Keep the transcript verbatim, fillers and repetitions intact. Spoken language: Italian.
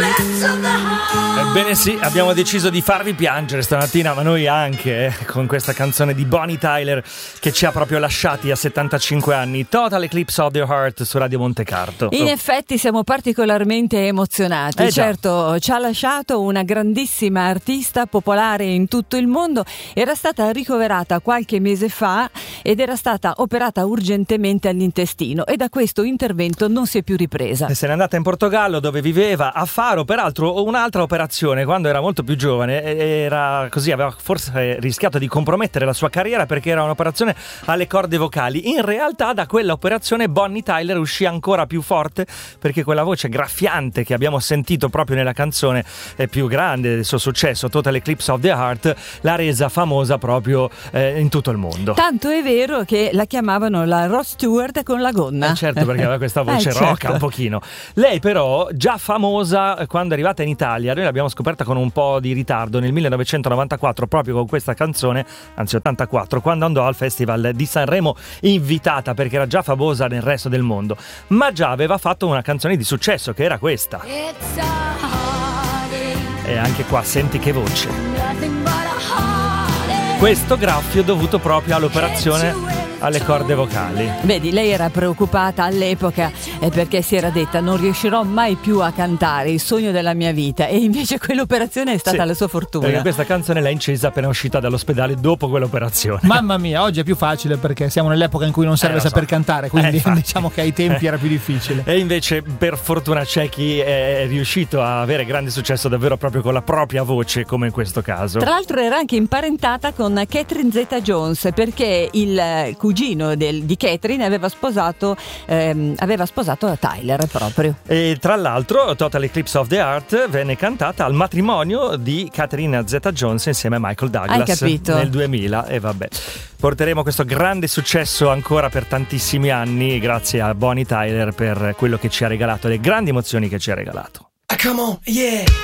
Ebbene sì, abbiamo deciso di farvi piangere stamattina, ma noi anche, eh, con questa canzone di Bonnie Tyler che ci ha proprio lasciati a settantacinque anni. Total Eclipse of the Heart su Radio Montecarlo. In effetti siamo particolarmente emozionati. Eh, certo, ci ha lasciato una grandissima artista popolare in tutto il mondo. Era stata ricoverata qualche mese fa ed era stata operata urgentemente all'intestino e da questo intervento non si è più ripresa. E se n'è andata in Portogallo, dove viveva, a Faro. Peraltro un'altra operazione, quando era molto più giovane, era così, aveva forse rischiato di compromettere la sua carriera perché era un'operazione alle corde vocali. In realtà da quella operazione Bonnie Tyler uscì ancora più forte, perché quella voce graffiante che abbiamo sentito proprio nella canzone più grande del suo successo, Total Eclipse of the Heart, l'ha resa famosa proprio eh, in tutto il mondo. Tanto è vero che la chiamavano la Rod Stewart con la gonna. Eh certo, perché aveva questa voce eh, rocca certo. un pochino. Lei però, già famosa quando è arrivata in Italia, noi l'abbiamo scoperta con un po' di ritardo nel millenovecentonovantaquattro, proprio con questa canzone, anzi ottantaquattro, quando andò al Festival di Sanremo, invitata perché era già famosa nel resto del mondo, ma già aveva fatto una canzone di successo che era questa. E anche qua senti che voce. Questo graffio dovuto proprio all'operazione alle corde vocali. Vedi, lei era preoccupata all'epoca eh, perché si era detta: non riuscirò mai più a cantare, il sogno della mia vita, e invece quell'operazione è stata sì, la sua fortuna. Perché questa canzone l'ha incisa appena uscita dall'ospedale dopo quell'operazione. Mamma mia, oggi è più facile perché siamo nell'epoca in cui non serve eh, saper so. cantare, quindi eh, diciamo che ai tempi eh. era più difficile. E invece per fortuna c'è chi è riuscito a avere grande successo davvero proprio con la propria voce, come in questo caso. Tra l'altro era anche imparentata con Catherine Zeta-Jones, perché il cugino del, di Catherine aveva sposato ehm, aveva sposato Tyler proprio. E tra l'altro Total Eclipse of the Heart venne cantata al matrimonio di Catherine Zeta-Jones insieme a Michael Douglas. Hai capito? Nel duemila. E vabbè, porteremo questo grande successo ancora per tantissimi anni, grazie a Bonnie Tyler per quello che ci ha regalato, le grandi emozioni che ci ha regalato. Come on, yeah.